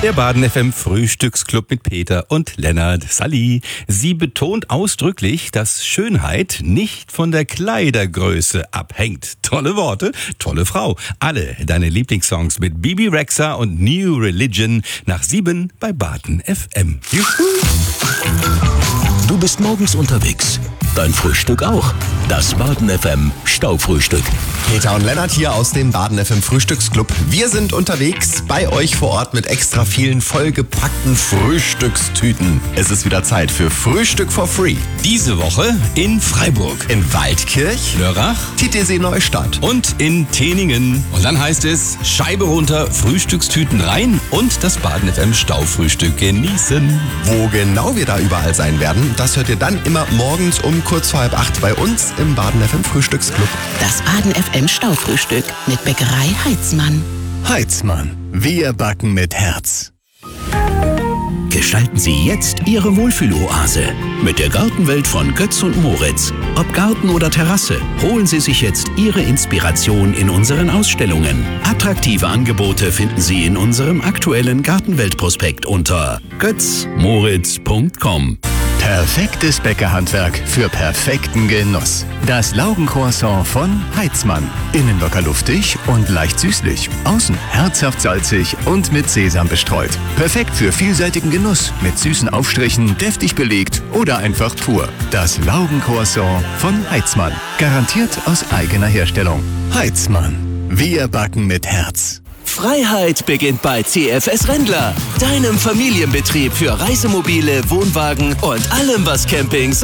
Der Baden FM Frühstücksclub mit Peter und Lennart. Sally. Sie betont ausdrücklich, dass Schönheit nicht von der Kleidergröße abhängt. Tolle Worte, tolle Frau. Alle deine Lieblingssongs mit Bibi Rexha und New Religion nach 7 bei Baden FM. Juhu. Du bist morgens unterwegs. Dein Frühstück auch. Das Baden FM Staufrühstück. Peter und Lennart hier aus dem Baden FM Frühstücksclub. Wir sind unterwegs bei euch vor Ort mit extra vielen vollgepackten Frühstückstüten. Es ist wieder Zeit für Frühstück for Free. Diese Woche in Freiburg, In Waldkirch, Lörrach Titisee Neustadt. und in Teningen. Und dann heißt es Scheibe runter, Frühstückstüten rein und das Baden FM Staufrühstück genießen. Wo genau wir da überall sein werden, das hört ihr dann immer morgens um kurz vor 7:30 bei uns im Baden FM Frühstücksclub. Das Baden FM Staufrühstück mit Bäckerei Heitzmann. Heitzmann. Wir backen mit Herz. Gestalten Sie jetzt Ihre Wohlfühloase mit der Gartenwelt von Götz und Moritz. Ob Garten oder Terrasse, holen Sie sich jetzt Ihre Inspiration in unseren Ausstellungen. Attraktive Angebote finden Sie in unserem aktuellen Gartenweltprospekt unter götzmoritz.com. Perfektes Bäckerhandwerk für perfekten Genuss. Das Laugencroissant von Heitzmann. Innen locker luftig und leicht süßlich. Außen herzhaft salzig und mit Sesam bestreut. Perfekt für vielseitigen Genuss mit süßen Aufstrichen, deftig belegt oder einfach pur. Das Laugencroissant von Heitzmann. Garantiert aus eigener Herstellung. Heitzmann. Wir backen mit Herz. Freiheit beginnt bei CFS Rendler, deinem Familienbetrieb für Reisemobile, Wohnwagen und allem, was Camping